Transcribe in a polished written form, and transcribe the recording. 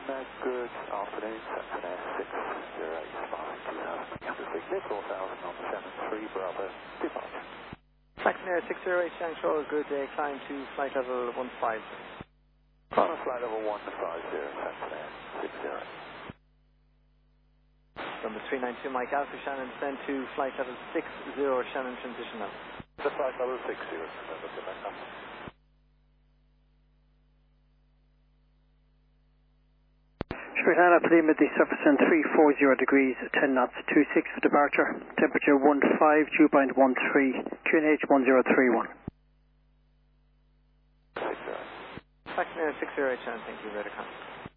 good afternoon, Centenair 608 Spark 2000, Nick 4000 on 73 Bravo, departure. Centenair 608 Shangshore, good day, climb to flight level 15. On flight level 150, Centenair 60. Number 392 Mike Alpha Shannon, descend to flight level 60, Shannon transition now. The flight level 60, remember, Quebec. Spirit Anna, Lima, the surface in 340 degrees, 10 knots, 26 for departure, temperature 15, dew point 13, QNH 1031. Centenair 608 Shannon, thank you, radar contact.